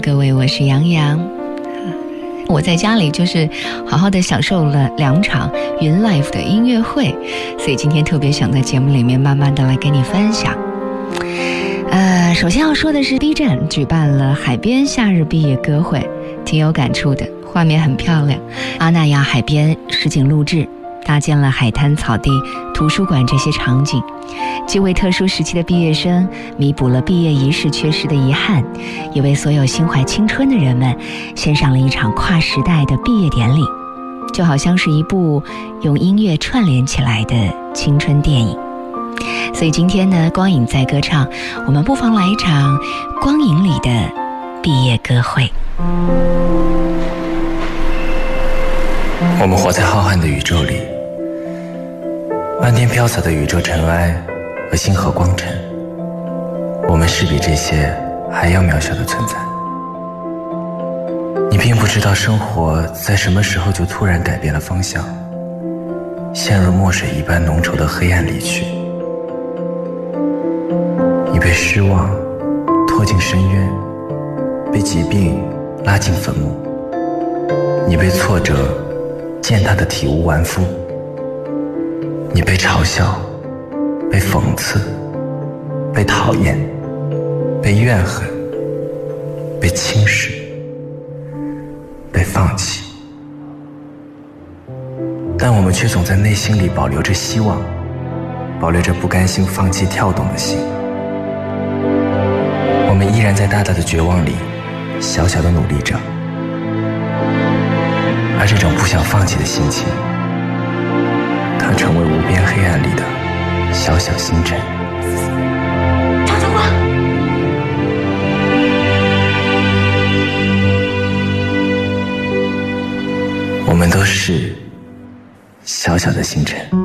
各位，我是杨洋。我在家里就是好好的享受了2场云 Live 的音乐会，所以今天特别想在节目里面慢慢的来跟你分享。首先要说的是 B 站举办了海边夏日毕业歌会，挺有感触的，画面很漂亮。阿那亚海边实景录制，搭建了海滩、草地、图书馆这些场景，既为特殊时期的毕业生弥补了毕业仪式缺失的遗憾，也为所有心怀青春的人们献上了一场跨时代的毕业典礼，就好像是一部用音乐串联起来的青春电影。所以今天呢，光影在歌唱，我们不妨来一场光影里的毕业歌会。 我们活在浩瀚的宇宙里，漫天飘洒的宇宙尘埃和星河光尘，我们是比这些还要渺小的存在。你并不知道生活在什么时候就突然改变了方向，陷入墨水一般浓稠的黑暗里去。你被失望拖进深渊，被疾病拉进坟墓，你被挫折践踏得体无完肤，你被嘲笑，被讽刺，被讨厌，被怨恨，被轻视，被放弃，但我们却总在内心里保留着希望，保留着不甘心放弃跳动的心。我们依然在大大的绝望里小小的努力着，而这种不想放弃的心情，它成为无边黑暗里的小小星辰。 长头发， 我们都是小小的星辰。